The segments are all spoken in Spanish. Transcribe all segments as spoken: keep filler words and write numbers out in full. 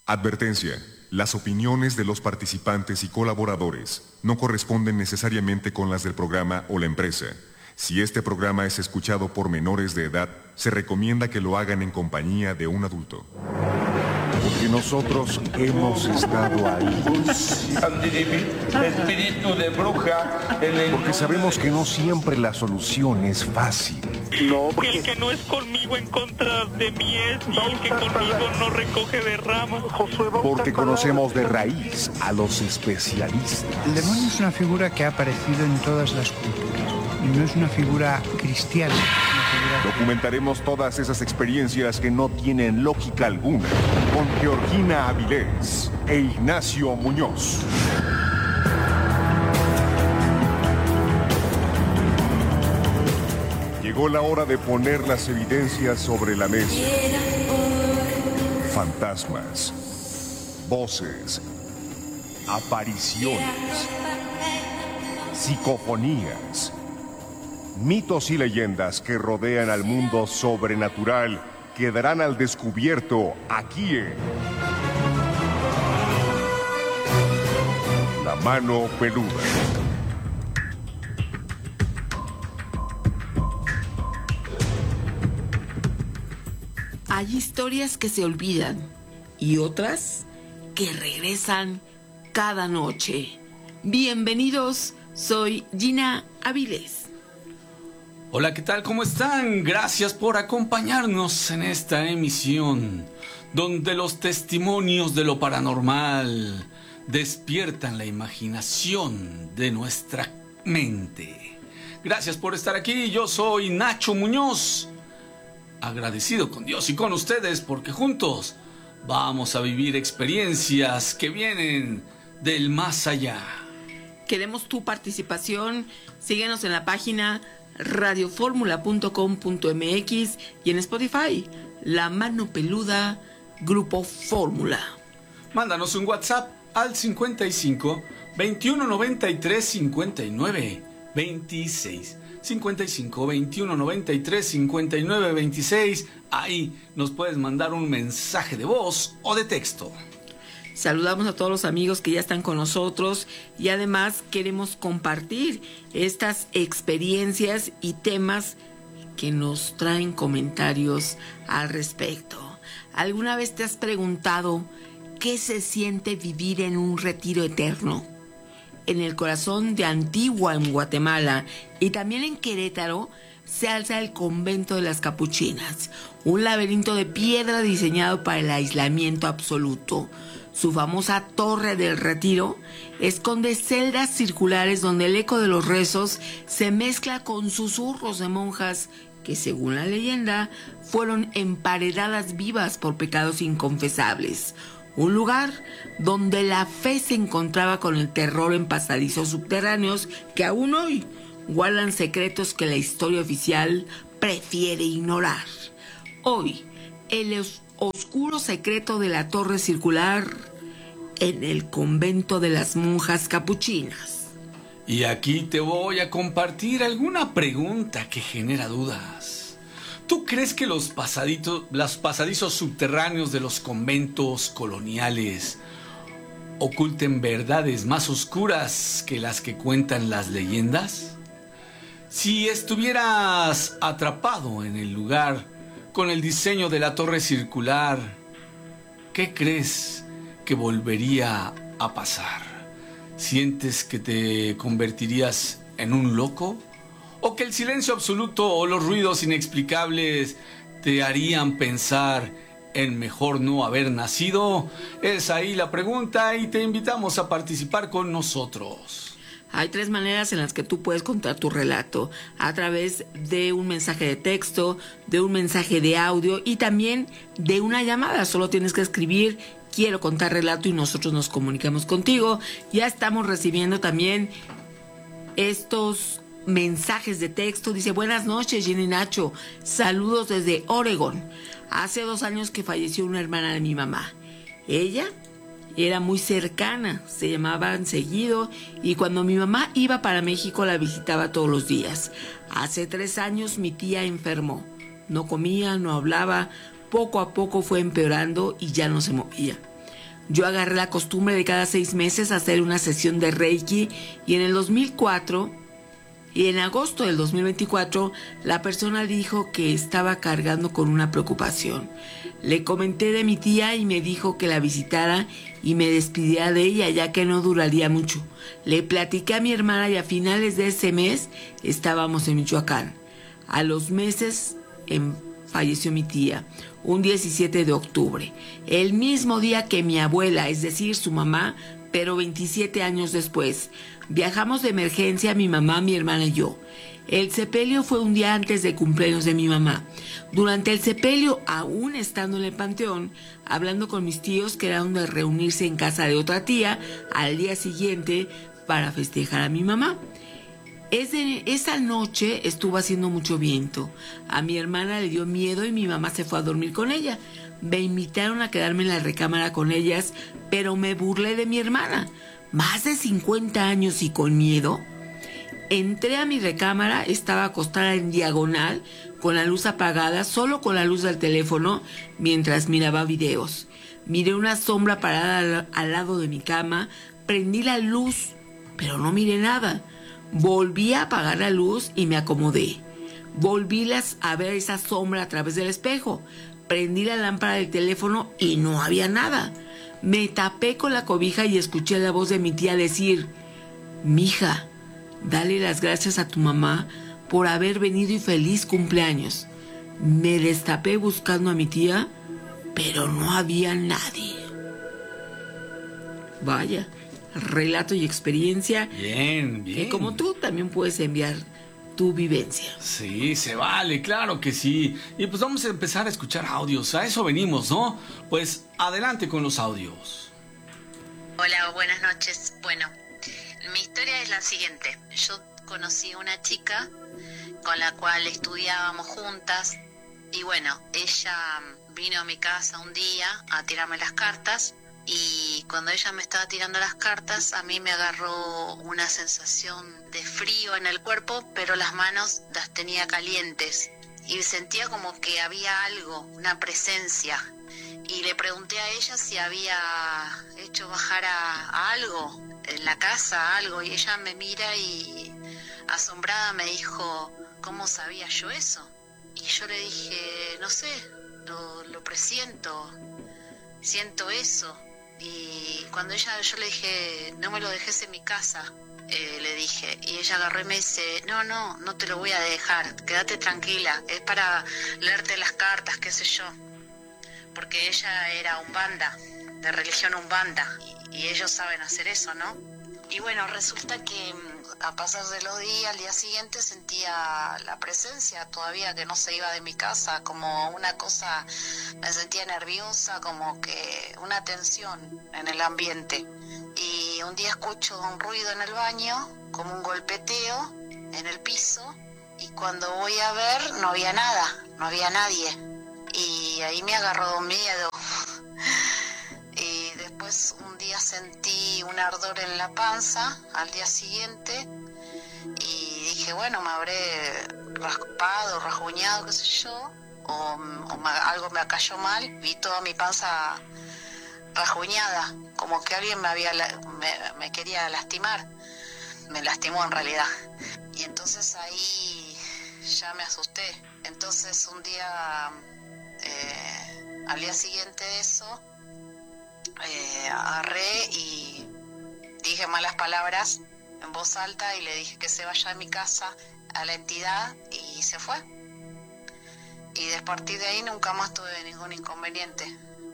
Advertencia. Las opiniones de los participantes y colaboradores no corresponden necesariamente con las del programa o la empresa. Si este programa es escuchado por menores de edad, se recomienda que lo hagan en compañía de un adulto. Porque nosotros hemos estado ahí. Espíritu de bruja. Porque sabemos que no siempre la solución es fácil. No, porque... El que no es conmigo en contra de mí es, y el que conmigo no recoge de ramas. Porque conocemos de raíz a los especialistas. El demonio es una figura que ha aparecido en todas las culturas. Y no es una figura cristiana. Documentaremos todas esas experiencias que no tienen lógica alguna con Georgina Avilés e Ignacio Muñoz. Llegó la hora de poner las evidencias sobre la mesa. Fantasmas, voces, apariciones, psicofonías, mitos y leyendas que rodean al mundo sobrenatural quedarán al descubierto aquí en La Mano Peluda. Hay historias que se olvidan y otras que regresan cada noche. Bienvenidos, soy Gina Avilés. Hola, ¿qué tal? ¿Cómo están? Gracias por acompañarnos en esta emisión donde los testimonios de lo paranormal despiertan la imaginación de nuestra mente. Gracias por estar aquí. Yo soy Nacho Muñoz, agradecido con Dios y con ustedes porque juntos vamos a vivir experiencias que vienen del más allá. Queremos tu participación. Síguenos en la página radio fórmula punto com punto m x y en Spotify, La Mano Peluda, Grupo Fórmula. Mándanos un WhatsApp al cincuenta y cinco, veintiuno noventa y tres, cincuenta y nueve, veintiséis. cincuenta y cinco, veintiuno noventa y tres, cincuenta y nueve, veintiséis. Ahí nos puedes mandar un mensaje de voz o de texto. Saludamos a todos los amigos que ya están con nosotros y además queremos compartir estas experiencias y temas que nos traen comentarios al respecto. ¿Alguna vez te has preguntado qué se siente vivir en un retiro eterno? En el corazón de Antigua, en Guatemala, y también en Querétaro, se alza el convento de las Capuchinas, un laberinto de piedra diseñado para el aislamiento absoluto. Su famosa Torre del Retiro esconde celdas circulares donde el eco de los rezos se mezcla con susurros de monjas que, según la leyenda, fueron emparedadas vivas por pecados inconfesables. Un lugar donde la fe se encontraba con el terror en pasadizos subterráneos que aún hoy guardan secretos que la historia oficial prefiere ignorar. Hoy, el oscuro secreto de la torre circular en el convento de las monjas capuchinas. Y aquí te voy a compartir alguna pregunta que genera dudas. ¿Tú crees que los pasaditos, los pasadizos subterráneos de los conventos coloniales oculten verdades más oscuras que las que cuentan las leyendas? Si estuvieras atrapado en el lugar con el diseño de la torre circular, ¿qué crees que volvería a pasar? ¿Sientes que te convertirías en un loco? ¿O que el silencio absoluto o los ruidos inexplicables te harían pensar en mejor no haber nacido? Es ahí la pregunta y te invitamos a participar con nosotros. Hay tres maneras en las que tú puedes contar tu relato: a través de un mensaje de texto, de un mensaje de audio y también de una llamada. Solo tienes que escribir "quiero contar relato" y nosotros nos comunicamos contigo. Ya estamos recibiendo también estos mensajes de texto. Dice: buenas noches, Jenny Nacho, saludos desde Oregón. Hace dos años que falleció una hermana de mi mamá. Ella era muy cercana, se llamaban seguido y cuando mi mamá iba para México la visitaba todos los días. Hace tres años mi tía enfermó, no comía, no hablaba, poco a poco fue empeorando y ya no se movía. Yo agarré la costumbre de cada seis meses hacer una sesión de Reiki y en el dos mil cuatro y en agosto del dos mil veinticuatro la persona dijo que estaba cargando con una preocupación. Le comenté de mi tía y me dijo que la visitara y me despidiera de ella ya que no duraría mucho. Le platiqué a mi hermana y a finales de ese mes estábamos en Michoacán. A los meses en, falleció mi tía, un diecisiete de octubre, el mismo día que mi abuela, es decir, su mamá, pero veintisiete años después. Viajamos de emergencia mi mamá, mi hermana y yo. El sepelio fue un día antes del cumpleaños de mi mamá. Durante el sepelio, aún estando en el panteón, hablando con mis tíos, quedaron de reunirse en casa de otra tía al día siguiente para festejar a mi mamá. Ese, esa noche estuvo haciendo mucho viento. A mi hermana le dio miedo y mi mamá se fue a dormir con ella. Me invitaron a quedarme en la recámara con ellas, pero me burlé de mi hermana. ¿Más de cincuenta años y con miedo? Entré a mi recámara, estaba acostada en diagonal, con la luz apagada, solo con la luz del teléfono, mientras miraba videos. Miré una sombra parada al, al lado de mi cama, prendí la luz, pero no miré nada. Volví a apagar la luz y me acomodé. Volví a ver esa sombra a través del espejo. Prendí la lámpara del teléfono y no había nada. Me tapé con la cobija y escuché la voz de mi tía decir: mija, dale las gracias a tu mamá por haber venido y feliz cumpleaños. Me destapé buscando a mi tía, pero no había nadie. Vaya, relato y experiencia. Bien, bien. Que como tú también puedes enviar tu vivencia. Sí, se vale, claro que sí. Y pues vamos a empezar a escuchar audios. A eso venimos, ¿no? Pues adelante con los audios. Hola, buenas noches. Bueno, mi historia es la siguiente. Yo conocí a una chica con la cual estudiábamos juntas. Y bueno, ella vino a mi casa un día a tirarme las cartas. Y cuando ella me estaba tirando las cartas, a mí me agarró una sensación de frío en el cuerpo, pero las manos las tenía calientes. Y sentía como que había algo, una presencia. Y le pregunté a ella si había hecho bajar a, a algo en la casa, algo. Y ella me mira y asombrada me dijo: ¿cómo sabía yo eso? Y yo le dije: no sé, lo, lo presiento, siento eso. Y cuando ella, yo le dije: no me lo dejes en mi casa, eh, le dije, y ella agarró y me dice: no, no, no te lo voy a dejar, quédate tranquila, es para leerte las cartas, qué sé yo, porque ella era umbanda, de religión umbanda, y, y ellos saben hacer eso, ¿no? Y bueno, resulta que a pasar de los días, al día siguiente sentía la presencia todavía que no se iba de mi casa, como una cosa, me sentía nerviosa, como que una tensión en el ambiente. Y un día escucho un ruido en el baño, como un golpeteo en el piso, y cuando voy a ver no había nada, no había nadie. Y ahí me agarró miedo. Y después un día sentí un ardor en la panza al día siguiente y dije, bueno, me habré raspado, rasguñado, qué sé yo, o, o me, algo me cayó mal. Vi toda mi panza rasguñada, como que alguien me había me, me quería lastimar, me lastimó en realidad. Y entonces ahí ya me asusté. Entonces un día, eh, al día siguiente de eso, Eh, agarré y dije malas palabras en voz alta y le dije que se vaya de mi casa a la entidad y se fue. Y a partir de ahí nunca más tuve ningún inconveniente.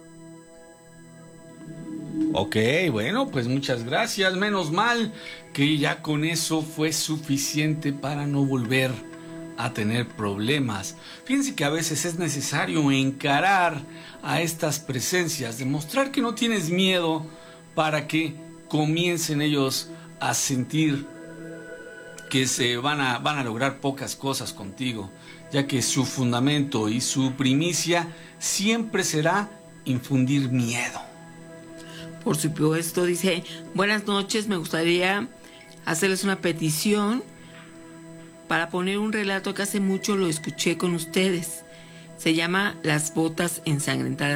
Ok, bueno, pues muchas gracias. Menos mal que ya con eso fue suficiente para no volver a tener problemas. Fíjense que a veces es necesario encarar a estas presencias, demostrar que no tienes miedo para que comiencen ellos a sentir que se van a, van a lograr pocas cosas contigo, ya que su fundamento y su primicia siempre será infundir miedo. Por supuesto, dice: buenas noches, me gustaría hacerles una petición para poner un relato que hace mucho lo escuché con ustedes. Se llama Las botas ensangrentadas.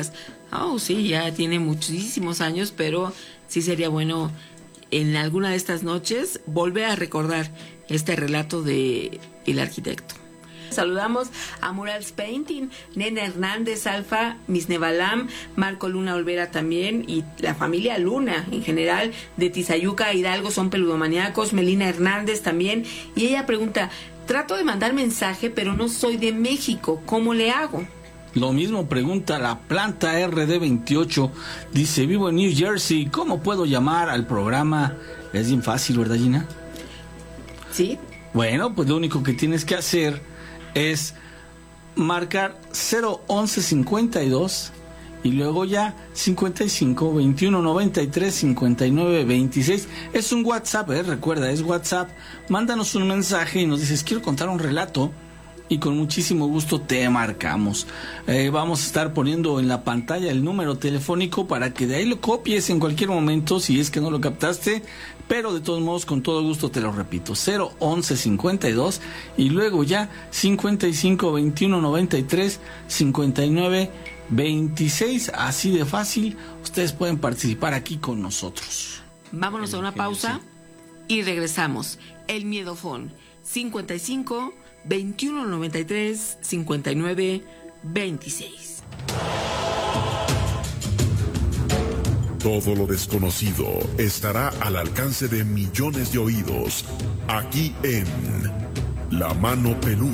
Oh, sí, ya tiene muchísimos años, pero sí sería bueno en alguna de estas noches volver a recordar este relato de El Arquitecto. Saludamos a Murals Painting, Nena Hernández, Alfa, Miss Nevalam, Marco Luna Olvera también, y la familia Luna en general, de Tizayuca, Hidalgo, son peludomaníacos, Melina Hernández también, y ella pregunta, trato de mandar mensaje, pero no soy de México, ¿cómo le hago? Lo mismo pregunta la planta R D veintiocho, dice, vivo en New Jersey, ¿cómo puedo llamar al programa? Es bien fácil, ¿verdad, Gina? Sí. Bueno, pues lo único que tienes que hacer es marcar cero once cincuenta y dos y luego ya cincuenta y cinco veintiuno noventa y tres cincuenta y nueve veintiséis. Es un WhatsApp, ¿eh? Recuerda, es WhatsApp. Mándanos un mensaje y nos dices, quiero contar un relato, y con muchísimo gusto te marcamos. Eh, vamos a estar poniendo en la pantalla el número telefónico para que de ahí lo copies en cualquier momento si es que no lo captaste, pero de todos modos con todo gusto te lo repito, cero once cincuenta y dos y luego ya cincuenta y cinco veintiuno noventa y tres cincuenta y nueve veintiséis, así de fácil, ustedes pueden participar aquí con nosotros. Vámonos a una pausa y regresamos. El Miedofón, cincuenta y cinco veintiuno noventa y tres cincuenta y nueve veintiséis. Todo lo desconocido estará al alcance de millones de oídos, aquí en La Mano Peluda.